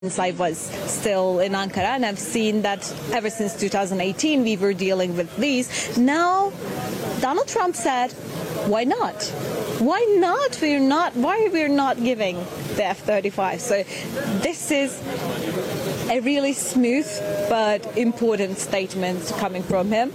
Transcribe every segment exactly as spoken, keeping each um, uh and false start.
since I was still in Ankara, and I've seen that ever since two thousand eighteen we were dealing with these. Now Donald Trump said, why not? Why not? We're not. Why we're not giving the F thirty-five? So this is a really smooth but important statement coming from him.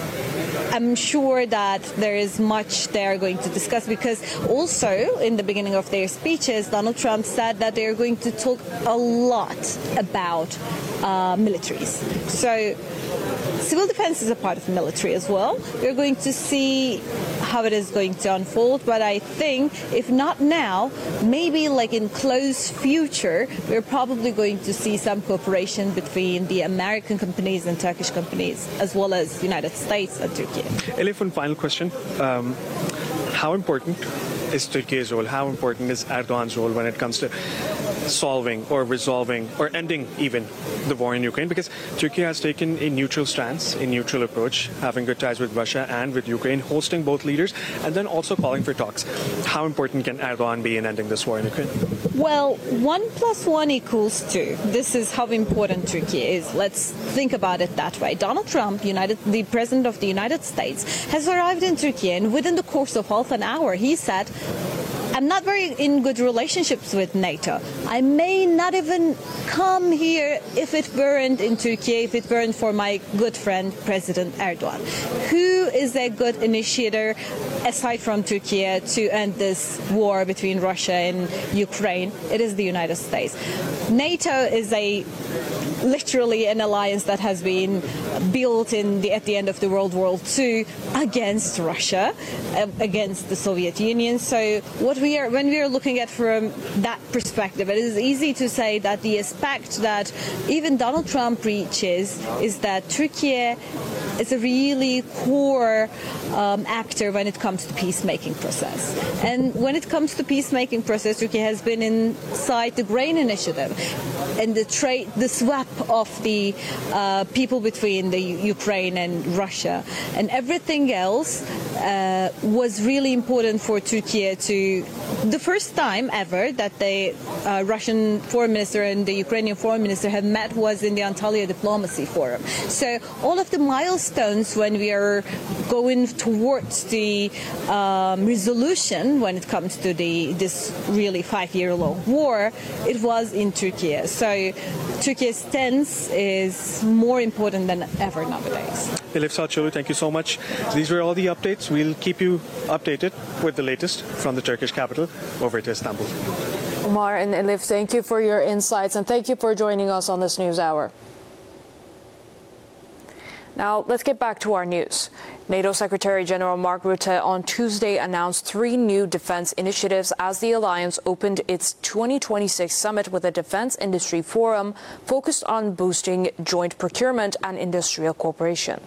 I'm sure that there is much they're going to discuss, because also in the beginning of their speeches, Donald Trump said that they're going to talk a lot about uh, militaries. So civil defense is a part of the military as well. We're going to see how it is going to unfold, but I think if not now, maybe like in close future, we're probably going to see some cooperation between the American companies and Turkish companies, as well as United States and Turkey. Elif, one final question. Um, how important is Turkey's role? How important is Erdogan's role when it comes to solving or resolving or ending even the war in Ukraine? Because Turkey has taken a neutral stance, a neutral approach, having good ties with Russia and with Ukraine, hosting both leaders, and then also calling for talks. How important can Erdogan be in ending this war in Ukraine? Well, one plus one equals two. This is how important Turkey is. Let's think about it that way. Donald Trump, United, the President of the United States, has arrived in Turkey, and within the course of half an hour, he said, I'm not very in good relationships with NATO. I may not even come here if it weren't in Turkey, if it weren't for my good friend, President Erdogan. Who is a good initiator, aside from Turkey, to end this war between Russia and Ukraine? It is the United States. NATO is a literally an alliance that has been built in the, at the end of the World War Two against Russia, uh, against the Soviet Union. So what we are, when we are looking at from that perspective, it is easy to say that the aspect that even Donald Trump reaches is that Turkey is a really core um, actor when it comes to peacemaking process. And when it comes to peacemaking process, Turkey has been inside the grain initiative and the trade, the swap of the uh, people between the Ukraine and Russia, and everything else uh, was really important for Turkey to, the first time ever that the uh, Russian foreign minister and the Ukrainian foreign minister have met was in the Antalya Diplomacy Forum. So all of the milestones when we are going towards the um, resolution when it comes to the this really five-year-long war, it was in Turkey. So Turkey's stance is more important than ever nowadays. Elif Saatçoğlu, thank you so much. These were all the updates. We'll keep you updated with the latest from the Turkish capital over to Istanbul. Umar and Elif, thank you for your insights, and thank you for joining us on this news hour. Now, let's get back to our news. NATO Secretary General Mark Rutte on Tuesday announced three new defense initiatives as the alliance opened its twenty twenty-six summit with a defense industry forum focused on boosting joint procurement and industrial cooperation.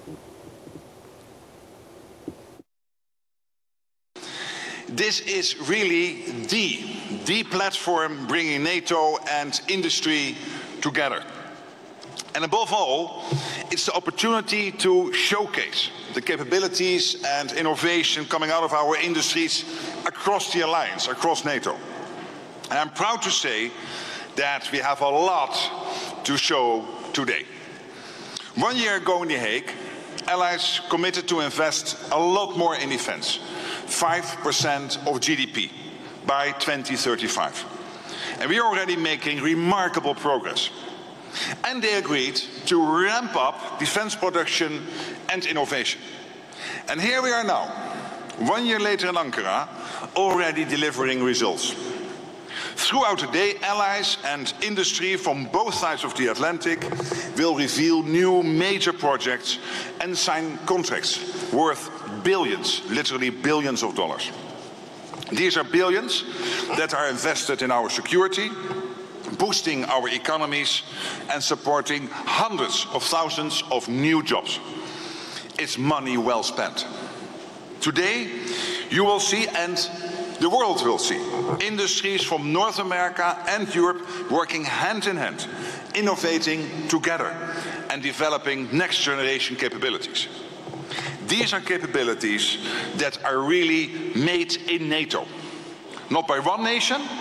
This is really the, the platform bringing NATO and industry together. And above all, it's the opportunity to showcase the capabilities and innovation coming out of our industries across the alliance, across NATO. And I'm proud to say that we have a lot to show today. One year ago in The Hague, allies committed to invest a lot more in defense, five percent of G D P by twenty thirty-five. And we are already making remarkable progress. And they agreed to ramp up defense production and innovation. And here we are now, one year later in Ankara, already delivering results. Throughout the day, allies and industry from both sides of the Atlantic will reveal new major projects and sign contracts worth billions, literally billions of dollars. These are billions that are invested in our security, boosting our economies and supporting hundreds of thousands of new jobs. It's money well spent. Today, you will see, and the world will see, industries from North America and Europe working hand in hand, innovating together and developing next generation capabilities. These are capabilities that are really made in NATO. Not by one nation,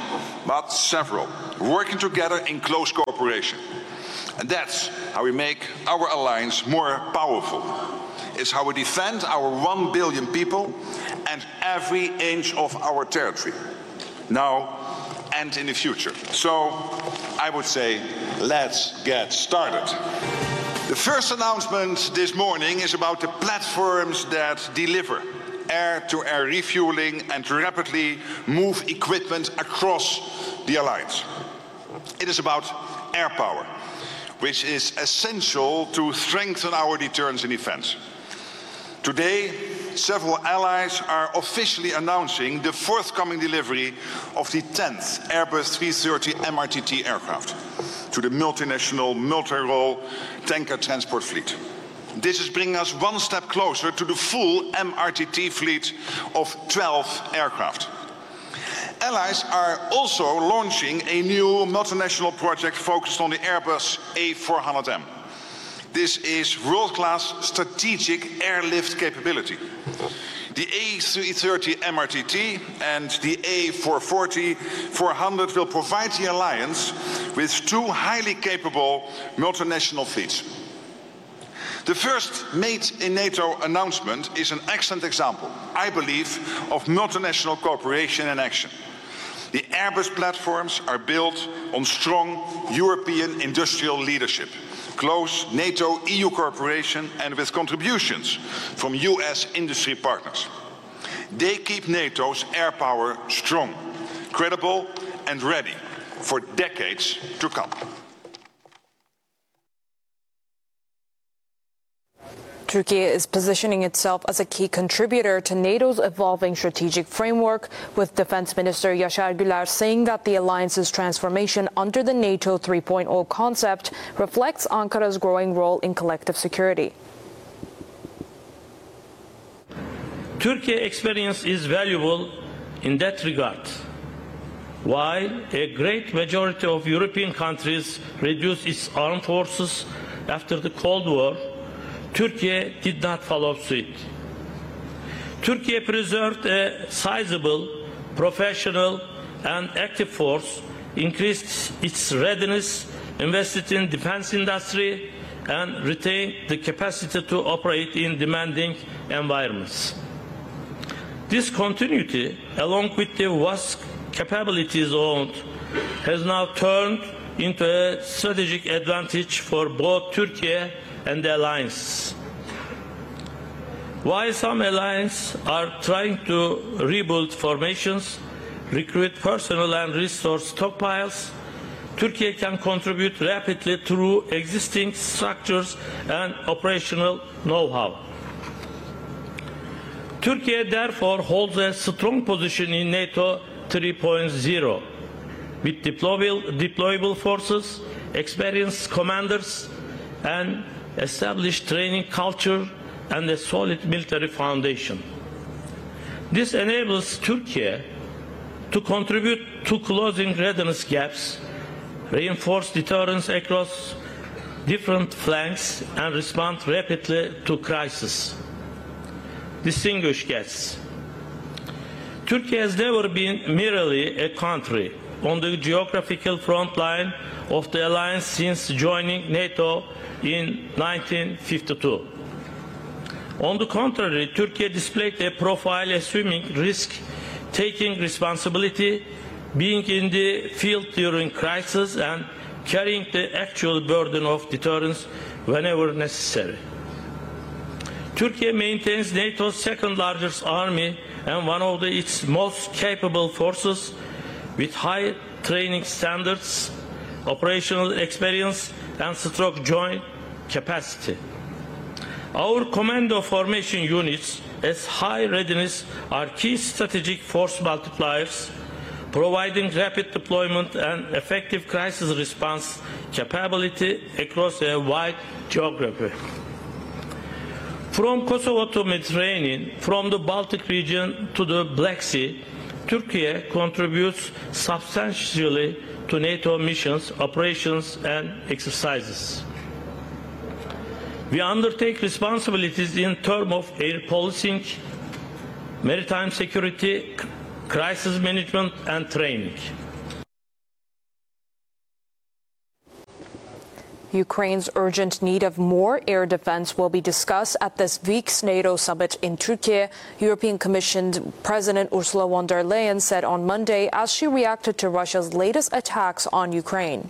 but several, working together in close cooperation. And that's how we make our alliance more powerful. It's how we defend our one billion people and every inch of our territory, now and in the future. So I would say, let's get started. The first announcement this morning is about the platforms that deliver air-to-air refueling and rapidly move equipment across the alliance. It is about air power, which is essential to strengthen our deterrence and defense. Today, several allies are officially announcing the forthcoming delivery of the tenth Airbus three thirty M R T T aircraft to the multinational, multi-role tanker transport fleet. This is bringing us one step closer to the full M R T T fleet of twelve aircraft. Allies are also launching a new multinational project focused on the Airbus A four hundred M. This is world-class strategic airlift capability. The A three thirty M R T T and the A four forty four hundred will provide the alliance with two highly capable multinational fleets. The first Made in NATO announcement is an excellent example, I believe, of multinational cooperation in action. The Airbus platforms are built on strong European industrial leadership, close NATO E U cooperation, and with contributions from U S industry partners. They keep NATO's air power strong, credible, and ready for decades to come. Turkey is positioning itself as a key contributor to NATO's evolving strategic framework, with Defense Minister Yaşar Güler saying that the alliance's transformation under the NATO three point oh concept reflects Ankara's growing role in collective security. Turkey's experience is valuable in that regard. While a great majority of European countries reduced its armed forces after the Cold War, Turkey did not follow suit. Turkey preserved a sizable, professional and active force, increased its readiness, invested in defense industry, and retained the capacity to operate in demanding environments. This continuity, along with the vast capabilities owned, has now turned into a strategic advantage for both Turkey and the alliance. While some alliances are trying to rebuild formations, recruit personnel and restore stockpiles, Turkey can contribute rapidly through existing structures and operational know-how. Turkey therefore holds a strong position in NATO three point oh, with deployable, deployable forces, experienced commanders, and established training culture and a solid military foundation. This enables Turkey to contribute to closing readiness gaps, reinforce deterrence across different flanks, and respond rapidly to crises. Distinguished guests, Turkey has never been merely a country on the geographical front line of the alliance since joining NATO in nineteen fifty-two. On the contrary, Turkey displayed a profile assuming risk, taking responsibility, being in the field during crisis, and carrying the actual burden of deterrence whenever necessary. Turkey maintains NATO's second largest army and one of the, its most capable forces, with high training standards, operational experience, and strong joint capacity. Our commando formation units as high readiness are key strategic force multipliers, providing rapid deployment and effective crisis response capability across a wide geography. From Kosovo to Mediterranean, from the Baltic region to the Black Sea, Turkey contributes substantially to NATO missions, operations, and exercises. We undertake responsibilities in terms of air policing, maritime security, crisis management, and training. Ukraine's urgent need of more air defense will be discussed at this week's NATO summit in Turkey, European Commission President Ursula von der Leyen said on Monday as she reacted to Russia's latest attacks on Ukraine.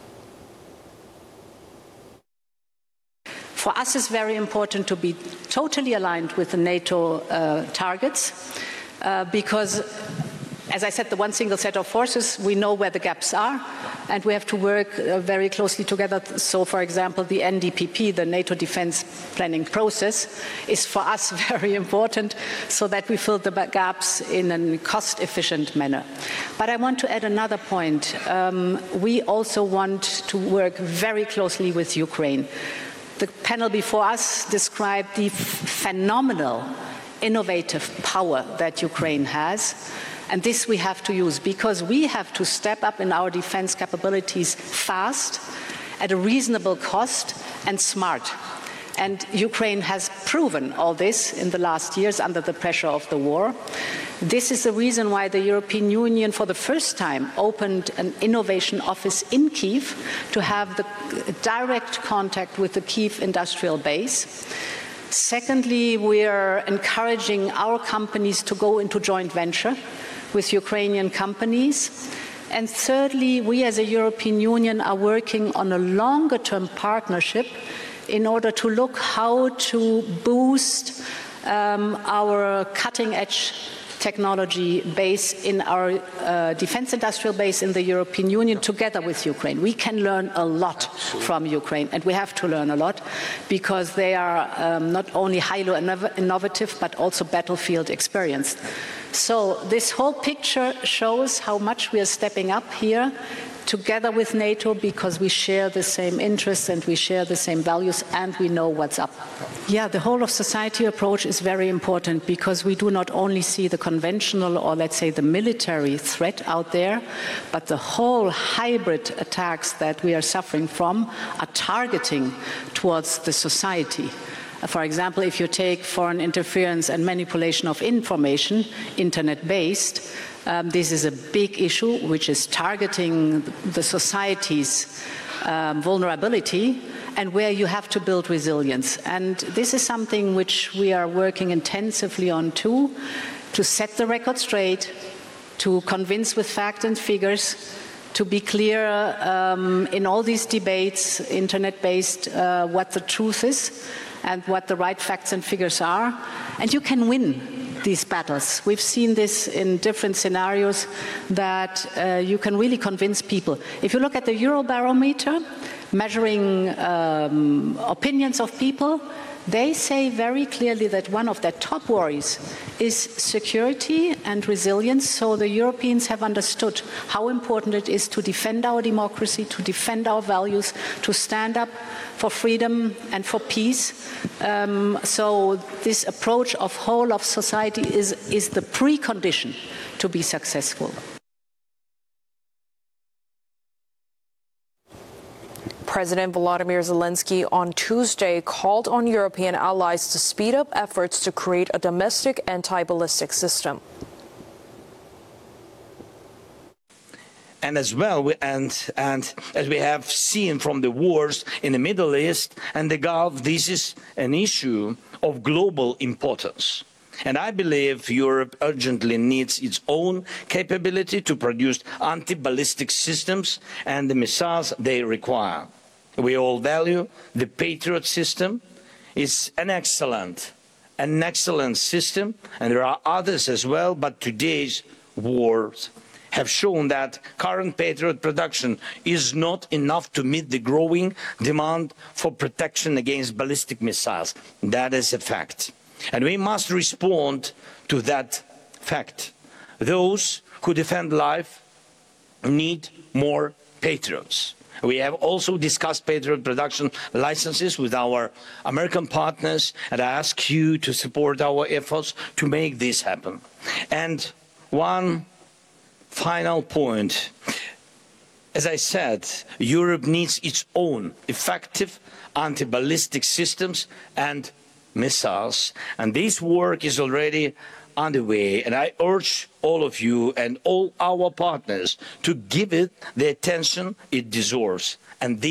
For us, it's very important to be totally aligned with the NATO uh, targets uh, because, as I said, the one single set of forces, we know where the gaps are, and we have to work uh, very closely together. So, for example, the N D P P, the NATO defense planning process, is for us very important so that we fill the gaps in a cost-efficient manner. But I want to add another point. Um, we also want to work very closely with Ukraine. The panel before us described the phenomenal, innovative power that Ukraine has. And this we have to use because we have to step up in our defense capabilities fast, at a reasonable cost, and smart. And Ukraine has proven all this in the last years under the pressure of the war. This is the reason why the European Union, for the first time, opened an innovation office in Kyiv to have the direct contact with the Kyiv industrial base. Secondly, we are encouraging our companies to go into joint venture with Ukrainian companies. And thirdly, we as a European Union are working on a longer-term partnership in order to look how to boost um, our cutting-edge technology base in our uh, defense industrial base in the European Union together with Ukraine. We can learn a lot from Ukraine, and we have to learn a lot because they are um, not only highly innovative but also battlefield experienced. So this whole picture shows how much we are stepping up here together with NATO because we share the same interests and we share the same values and we know what's up. Yeah, the whole of society approach is very important because we do not only see the conventional or let's say the military threat out there, but the whole hybrid attacks that we are suffering from are targeting towards the society. For example, if you take foreign interference and manipulation of information, internet-based, Um, this is a big issue which is targeting the society's um, vulnerability and where you have to build resilience. And this is something which we are working intensively on too, to set the record straight, to convince with facts and figures, to be clear um, in all these debates, internet-based, uh, what the truth is and what the right facts and figures are. And you can win these battles. We've seen this in different scenarios that uh, you can really convince people. If you look at the Eurobarometer, measuring um, opinions of people, they say very clearly that one of their top worries is security and resilience. So the Europeans have understood how important it is to defend our democracy, to defend our values, to stand up for freedom and for peace. Um, so this approach of whole of society is, is the precondition to be successful. President Volodymyr Zelensky on Tuesday called on European allies to speed up efforts to create a domestic anti-ballistic system. And as well, and, and as we have seen from the wars in the Middle East and the Gulf, this is an issue of global importance. And I believe Europe urgently needs its own capability to produce anti-ballistic systems and the missiles they require. We all value the Patriot system. It's an excellent, an excellent system, and there are others as well, but today's wars have shown that current Patriot production is not enough to meet the growing demand for protection against ballistic missiles. That is a fact. And we must respond to that fact. Those who defend life need more Patriots. We have also discussed Patriot production licenses with our American partners, and I ask you to support our efforts to make this happen. And one final point. As I said, Europe needs its own effective anti-ballistic systems and missiles, and this work is already underway, and I urge all of you and all our partners to give it the attention it deserves. And